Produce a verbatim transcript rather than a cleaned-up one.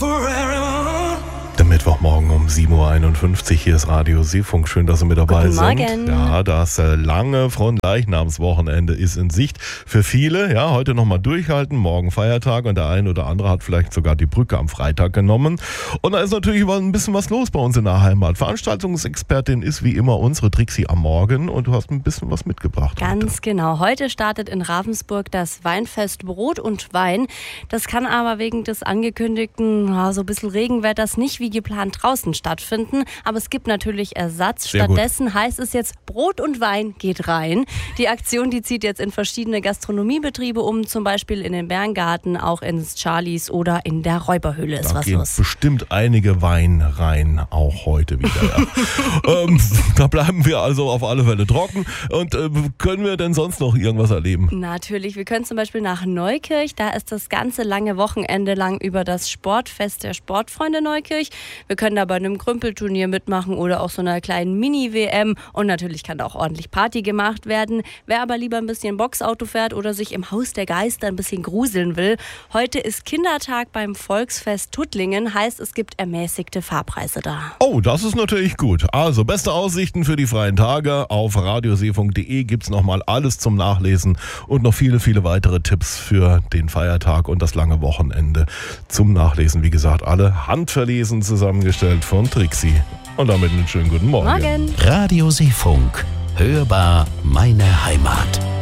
Der Mittwochmorgen um sieben Uhr einundfünfzig, hier ist Radio Seefunk. Schön, dass Sie mit dabei Guten sind. Morgen. Ja, das lange Fronleichnamswochenende ist in Sicht für viele. Ja, heute nochmal durchhalten, morgen Feiertag und der ein oder andere hat vielleicht sogar die Brücke am Freitag genommen. Und da ist natürlich ein bisschen was los bei uns in der Heimat. Veranstaltungsexpertin ist wie immer unsere Trixie am Morgen und du hast ein bisschen was mitgebracht. Ganz heute. genau. Heute startet in Ravensburg das Weinfest Brot und Wein. Das kann aber wegen des angekündigten, ja, so ein bisschen Regenwetters nicht wie geplant draußen stattfinden. Aber es gibt natürlich Ersatz. Sehr Stattdessen gut. heißt es jetzt, Brot und Wein geht rein. Die Aktion, die zieht jetzt in verschiedene Gastronomiebetriebe um, zum Beispiel in den Bärengarten, auch ins Charlies oder in der Räuberhöhle ist Da was gehen los. bestimmt einige Wein rein, auch heute wieder. Ja. ähm, da bleiben wir also auf alle Fälle trocken. Und äh, können wir denn sonst noch irgendwas erleben? Natürlich, wir können zum Beispiel nach Neukirch, da ist das ganze lange Wochenende lang über das Sportfest der Sportfreunde Neukirch. Wir können da bei einem Krümpelturnier mitmachen oder auch so einer kleinen Mini-W M und natürlich kann da auch ordentlich Party gemacht werden. Wer aber lieber ein bisschen Boxauto fährt oder sich im Haus der Geister ein bisschen gruseln will, heute ist Kindertag beim Volksfest Tuttlingen, heißt es gibt ermäßigte Fahrpreise da. Oh, das ist natürlich gut. Also, beste Aussichten für die freien Tage. Auf radioseefunk punkt de gibt es nochmal alles zum Nachlesen und noch viele, viele weitere Tipps für den Feiertag und das lange Wochenende zum Nachlesen. Wie gesagt, alle handverlesen zusammengestellt von Trixie. Und damit einen schönen guten Morgen. Morgen. Radio Seefunk. Hörbar meine Heimat.